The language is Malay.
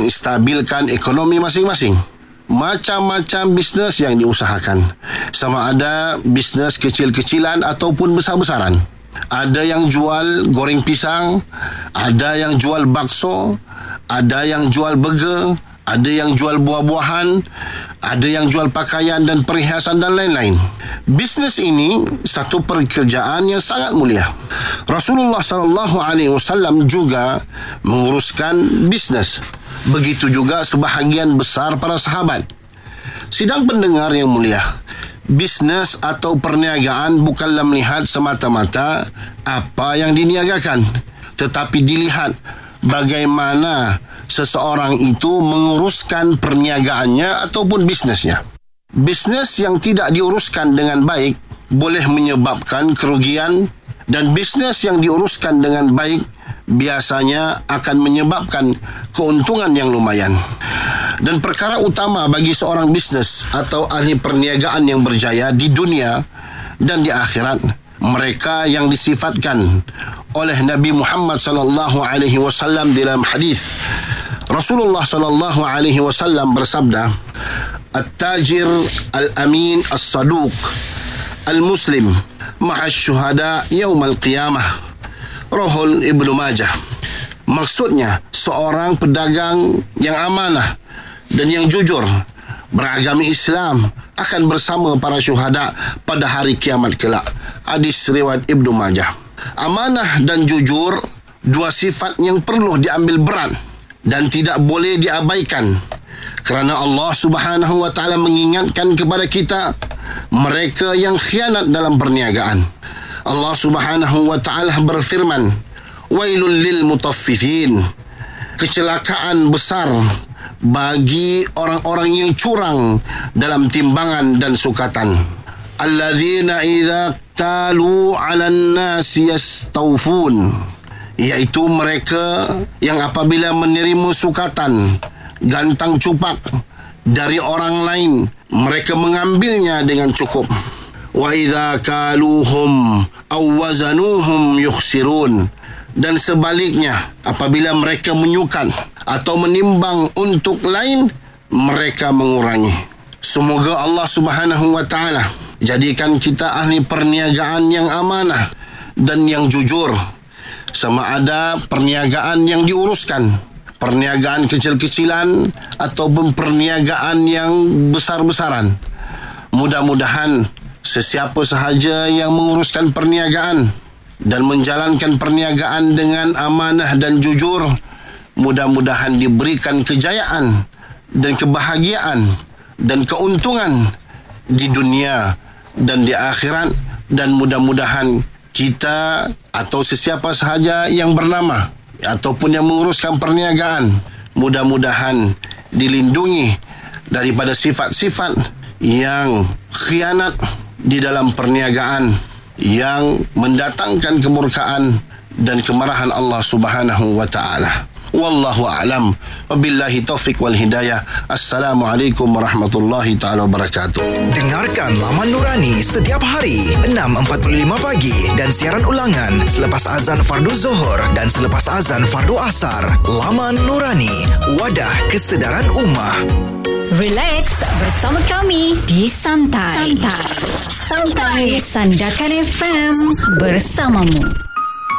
menstabilkan ekonomi masing-masing. Macam-macam bisnes yang diusahakan, sama ada bisnes kecil-kecilan ataupun besar-besaran. Ada yang jual goreng pisang, ada yang jual bakso, ada yang jual burger, ada yang jual buah-buahan, ada yang jual pakaian dan perhiasan dan lain-lain. Bisnes ini satu pekerjaan yang sangat mulia. Rasulullah SAW juga menguruskan bisnes. Begitu juga sebahagian besar para sahabat. Sidang pendengar yang mulia, bisnes atau perniagaan bukanlah melihat semata-mata apa yang diniagakan, tetapi dilihat bagaimana seseorang itu menguruskan perniagaannya ataupun bisnesnya. Bisnes yang tidak diuruskan dengan baik boleh menyebabkan kerugian, dan bisnes yang diuruskan dengan baik biasanya akan menyebabkan keuntungan yang lumayan. Dan perkara utama bagi seorang bisnes atau ahli perniagaan yang berjaya di dunia dan di akhirat, mereka yang disifatkan oleh Nabi Muhammad SAW dalam hadis. Rasulullah SAW bersabda, "At-tajir al-amin as-saduq al-muslim ma'as syuhada yaumal qiyamah." Rahul Ibnu Majah. Maksudnya, seorang pedagang yang amanah dan yang jujur beragama Islam akan bersama para syuhada pada hari kiamat kelak. Hadis riwayat Ibnu Majah. Amanah dan jujur, dua sifat yang perlu diambil berat dan tidak boleh diabaikan, kerana Allah Subhanahu wa taala mengingatkan kepada kita mereka yang khianat dalam perniagaan. Allah Subhanahu wa taala berfirman, "Wailul lil mutaffifin." Kecelakaan besar bagi orang-orang yang curang dalam timbangan dan sukatan. Alladzina idza talu 'alan nasi yastawfun, iaitu mereka yang apabila menerima sukatan, gantang cupak dari orang lain, mereka mengambilnya dengan cukup. Wa idza kaluhum aw wazanuhum yukhsirun, dan sebaliknya apabila mereka menyukat atau menimbang untuk lain, mereka mengurangi. Semoga Allah Subhanahu wa taala jadikan kita ahli perniagaan yang amanah dan yang jujur, sama ada perniagaan yang diuruskan, perniagaan kecil-kecilan ataupun perniagaan yang besar-besaran. Mudah-mudahan sesiapa sahaja yang menguruskan perniagaan dan menjalankan perniagaan dengan amanah dan jujur, mudah-mudahan diberikan kejayaan dan kebahagiaan dan keuntungan di dunia dan di akhirat. Dan mudah-mudahan kita atau sesiapa sahaja yang bernama ataupun yang menguruskan perniagaan, mudah-mudahan dilindungi daripada sifat-sifat yang khianat di dalam perniagaan yang mendatangkan kemurkaan dan kemarahan Allah Subhanahu wa taala. Wallahu a'lam. Wabillahi taufik wal hidayah. Assalamualaikum warahmatullahi taala wabarakatuh. Dengarkan Laman Nurani setiap hari 6.45 pagi dan siaran ulangan selepas azan fardu Zuhur dan selepas azan fardu Asar. Laman Nurani, wadah kesedaran ummah. Relax bersama kami di Santai. Santai Sandakan FM bersamamu.